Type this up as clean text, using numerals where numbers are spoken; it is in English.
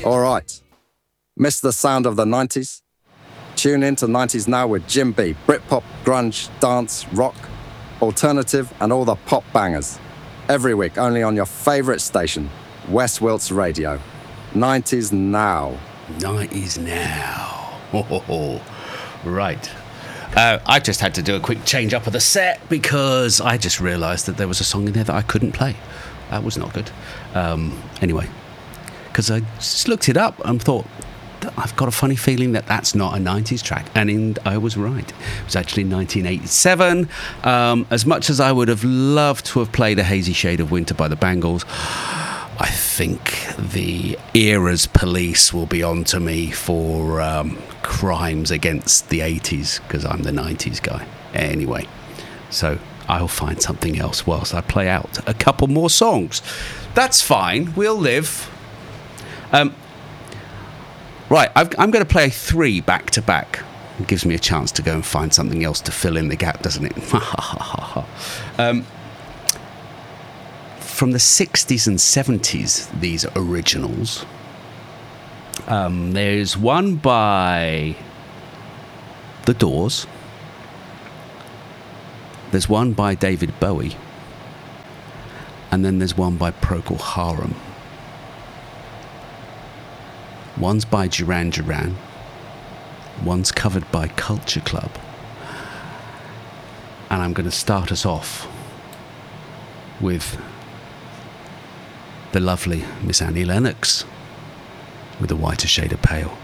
All right. Miss the sound of the 90s? Tune in to 90s Now with Jim B. Britpop, grunge, dance, rock, alternative, and all the pop bangers. Every week, only on your favourite station, West Wilts Radio. 90s Now. 90s Now. Right. I just had to do a quick change up of the set because I just realised that there was a song in there that I couldn't play. That was not good. Anyway, because I just looked it up and thought, I've got a funny feeling that that's not a 90s track. And I was right. It was actually 1987. As much as I would have loved to have played A Hazy Shade of Winter by the Bangles, I think the era's police will be on to me for crimes against the 80s, because I'm the 90s guy. Anyway, so I'll find something else whilst I play out a couple more songs. That's fine. We'll live. Right, I'm going to play 3 back to back. It gives me a chance to go and find something else to fill in the gap, doesn't it? From the 60s and 70s, these originals. There's one by The Doors. There's one by David Bowie. And then there's one by Procol Harum. One's by Duran Duran. One's covered by Culture Club. And I'm going to start us off with the lovely Miss Annie Lennox with A Whiter Shade of Pale.